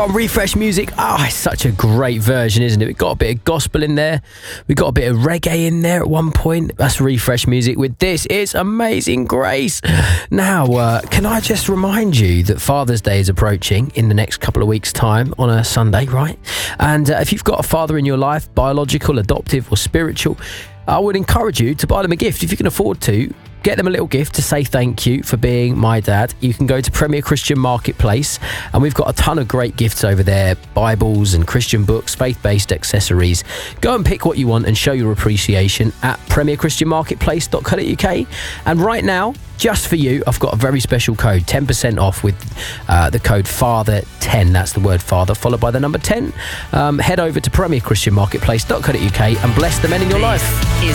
from Refresh Music. It's such a great version, isn't it? We've got a bit of gospel in there. We've got a bit of reggae in there at one point. That's Refresh Music with This Is Amazing Grace. Now, can I just remind you that Father's Day is approaching in the next couple of weeks' time on a Sunday, right? And if you've got a father in your life, biological, adoptive or spiritual, I would encourage you to buy them a gift if you can afford to. Get them a little gift to say thank you for being my dad. You can go to Premier Christian Marketplace and we've got a ton of great gifts over there. Bibles and Christian books, faith-based accessories. Go and pick what you want and show your appreciation at premierchristianmarketplace.co.uk. And right now, just for you, I've got a very special code, 10% off with the code FATHER10. That's the word father, followed by the number 10. Head over to premierchristianmarketplace.co.uk and bless the men in your life.